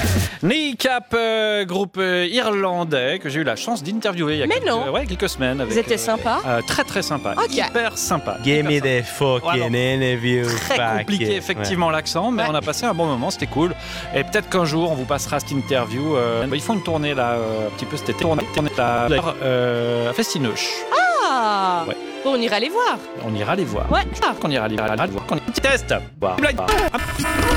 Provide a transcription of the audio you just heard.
Kneecap, groupe irlandais que j'ai eu la chance d'interviewer il y a quelques semaines. Avec, Vous étiez sympa. Très très sympa, hyper sympa. Give me the fucking interview. Très compliqué effectivement l'accent, mais on a passé un bon moment, c'était cool. Et peut-être qu'un jour on vous passera cette interview. Ils font une tournée là, un petit peu cet été. À Festinoche. Ah ouais. Bon, on ira les voir. On ira les voir. Ouais. On ira les voir. Petit test.